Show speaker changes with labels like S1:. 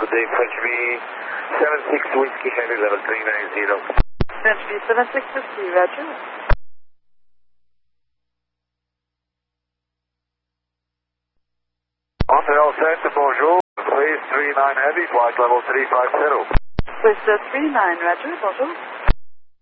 S1: Good day, French B 76 Whiskey Heavy level 390.
S2: French B 76 Whiskey, Roger.
S1: Montreal Center, bonjour. Please 39 Heavy, flight level 350.
S2: Swiss 39, Roger, bonjour.